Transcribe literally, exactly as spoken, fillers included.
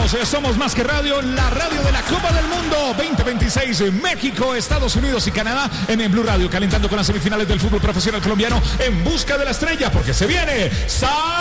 Continuamos, eh, somos Más que Radio, la radio de la Copa del Mundo veinte veintiséis, México, Estados Unidos y Canadá en, en Blue Radio, calentando con las semifinales del fútbol profesional colombiano en busca de la estrella, porque se viene...